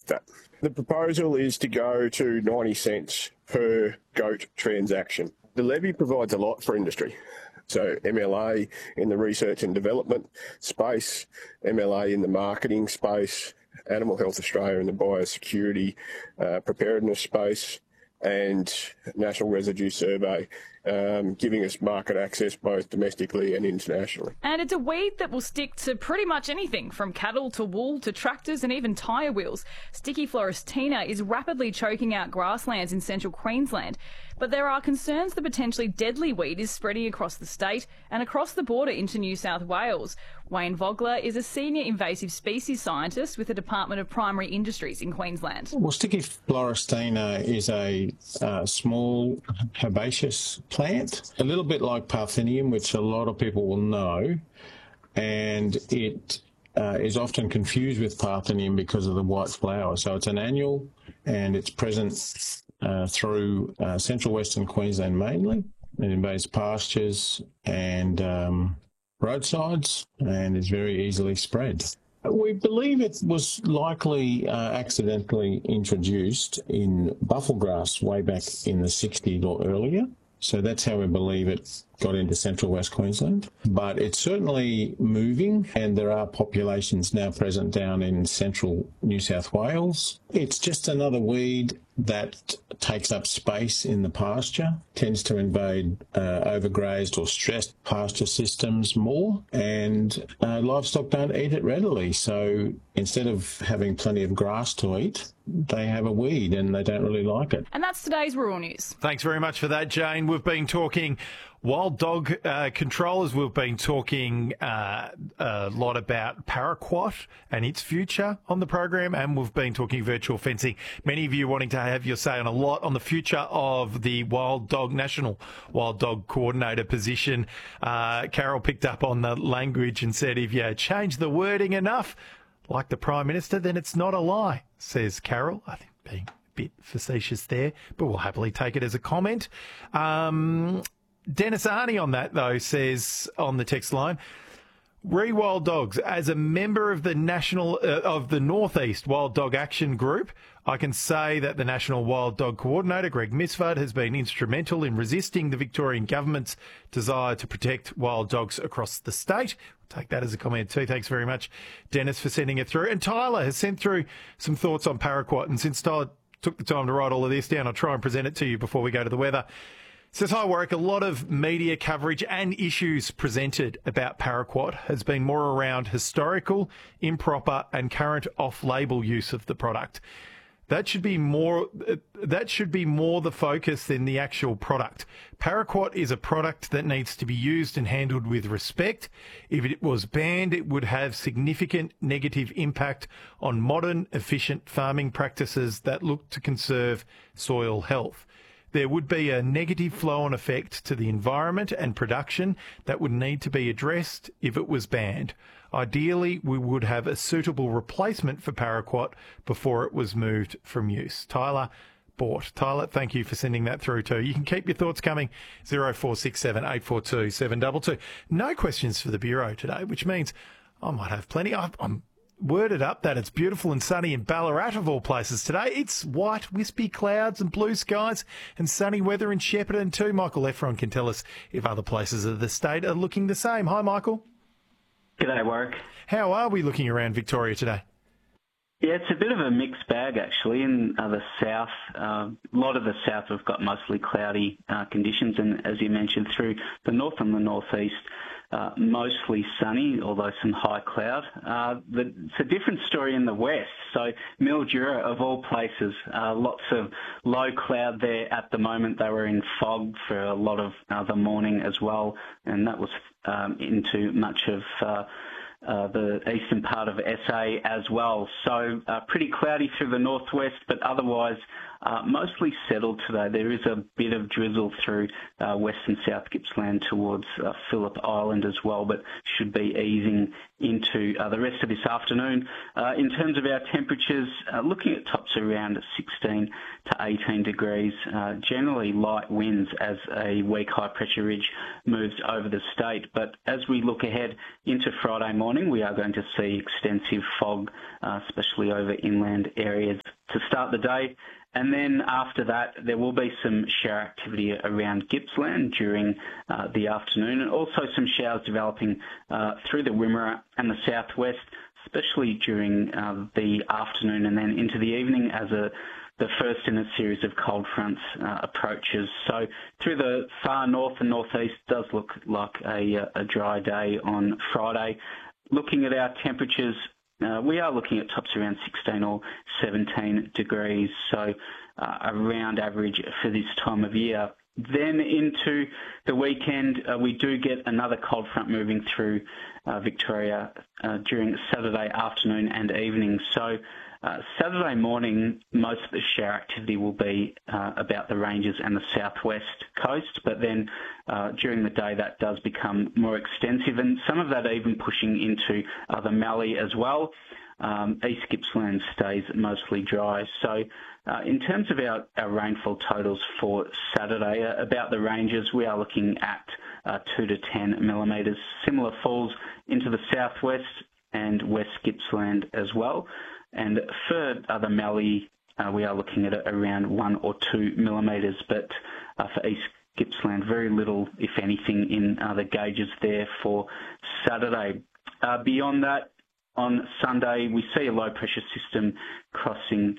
that. The proposal is to go to 90 cents per goat transaction. The levy provides a lot for industry. So MLA in the research and development space, MLA in the marketing space, Animal Health Australia in the biosecurity preparedness space, and National Residue Survey, giving us market access both domestically and internationally. And it's a weed that will stick to pretty much anything, from cattle to wool to tractors and even tyre wheels. Sticky Florestina is rapidly choking out grasslands in central Queensland. But there are concerns the potentially deadly weed is spreading across the state and across the border into New South Wales. Wayne Vogler is a senior invasive species scientist with the Department of Primary Industries in Queensland. Well, Sticky Florestina is a small herbaceous plant, a little bit like Parthenium, which a lot of people will know, and it is often confused with Parthenium because of the white flower. So it's an annual, and it's present through central western Queensland mainly. It invades pastures and roadsides and is very easily spread. We believe it was likely accidentally introduced in bufflegrass way back in the 60s or earlier. So that's how we believe it got into central West Queensland. But it's certainly moving, and there are populations now present down in central New South Wales. It's just another weed that takes up space in the pasture, tends to invade overgrazed or stressed pasture systems more, and livestock don't eat it readily. So instead of having plenty of grass to eat, they have a weed and they don't really like it. And that's today's Rural News. Thanks very much for that, Jane. We've been talking wild dog controllers. We've been talking a lot about paraquat and its future on the program, and we've been talking virtual fencing. Many of you wanting to have your say on a lot on the future of the National Wild Dog Coordinator position. Carol picked up on the language and said, if you change the wording enough, like the Prime Minister, then it's not a lie, says Carol. I think being a bit facetious there, but we'll happily take it as a comment. Dennis Arney on that, though, says on the text line, Wild Dogs, as a member of the North East Wild Dog Action Group, I can say that the National Wild Dog Coordinator, Greg Misford, has been instrumental in resisting the Victorian Government's desire to protect wild dogs across the state. We'll take that as a comment too. Thanks very much, Dennis, for sending it through. And Tyler has sent through some thoughts on paraquat. And since Tyler took the time to write all of this down, I'll try and present it to you before we go to the weather. Says, hi, Warwick. A lot of media coverage and issues presented about paraquat has been more around historical, improper and current off-label use of the product. That should be more the focus than the actual product. Paraquat is a product that needs to be used and handled with respect. If it was banned, it would have significant negative impact on modern, efficient farming practices that look to conserve soil health. There would be a negative flow-on effect to the environment and production that would need to be addressed if it was banned. Ideally, we would have a suitable replacement for paraquat before it was moved from use. Tyler Bort. Tyler, thank you for sending that through too. You can keep your thoughts coming, 0467 842 722. No questions for the Bureau today, which means I might have plenty. I'm worded up that it's beautiful and sunny in Ballarat, of all places, today. It's white, wispy clouds and blue skies and sunny weather in Shepparton too. Michael Efron can tell us if other places of the state are looking the same. Hi, Michael. G'day, Warwick. How are we looking around Victoria today? Yeah, it's a bit of a mixed bag, actually. In the south, a lot of the south we've got mostly cloudy conditions, and as you mentioned, through the north and the northeast, mostly sunny, although some high cloud. It's a different story in the west. So Mildura, of all places, lots of low cloud there at the moment. They were in fog for a lot of the morning as well, and that was into much of the eastern part of SA as well. So pretty cloudy through the northwest, but otherwise Mostly settled today. There is a bit of drizzle through west and south Gippsland towards Phillip Island as well, but should be easing into the rest of this afternoon. In terms of our temperatures, looking at tops around 16 to 18 degrees, generally light winds as a weak high pressure ridge moves over the state. But as we look ahead into Friday morning, we are going to see extensive fog, especially over inland areas to start the day. And then after that, there will be some shower activity around Gippsland during the afternoon, and also some showers developing through the Wimmera and the southwest, especially during the afternoon and then into the evening as the first in a series of cold fronts approaches. So through the far north and northeast does look like a dry day on Friday. Looking at our temperatures, we are looking at tops around 16 or 17 degrees, so around average for this time of year. Then into the weekend, we do get another cold front moving through Victoria during Saturday afternoon and evening. So Saturday morning, most of the shower activity will be about the ranges and the southwest coast, but then during the day that does become more extensive, and some of that even pushing into the Mallee as well. East Gippsland stays mostly dry. So in terms of our rainfall totals for Saturday, about the ranges, we are looking at 2 to 10 millimetres. Similar falls into the southwest and West Gippsland as well. And for the Mallee, we are looking at around 1 or 2 millimetres, but for East Gippsland, very little, if anything, in the gauges there for Saturday. Beyond that, on Sunday, we see a low-pressure system crossing